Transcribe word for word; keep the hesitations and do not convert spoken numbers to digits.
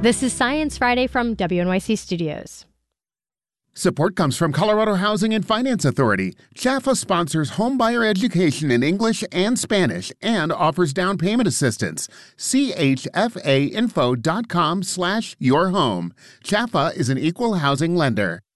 This is Science Friday from W N Y C Studios. Support comes from Colorado Housing and Finance Authority. Chaffa sponsors homebuyer education in English and Spanish and offers down payment assistance. C H F A info dot com slash your home. Chaffa is an equal housing lender.